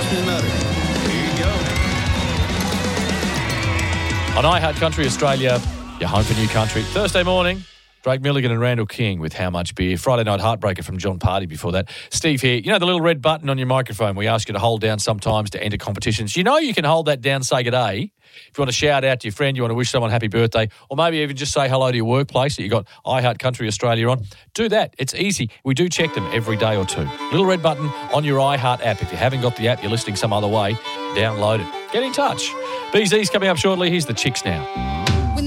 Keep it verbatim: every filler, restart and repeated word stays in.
and Nutter. Here you go. On iHeart Country Australia, your home for new country. Thursday morning, Drake Milligan and Randall King with How Much Beer. Friday Night Heartbreaker from John Party before that. Steve here. You know the little red button on your microphone we ask you to hold down sometimes to enter competitions? You know you can hold that down, say good day. If you want to shout out to your friend, you want to wish someone happy birthday, or maybe even just say hello to your workplace that you got iHeart Country Australia on, do that. It's easy. We do check them every day or two. Little red button on your iHeart app. If you haven't got the app, you're listening some other way, download it. Get in touch. B Z's coming up shortly. Here's the Chicks now.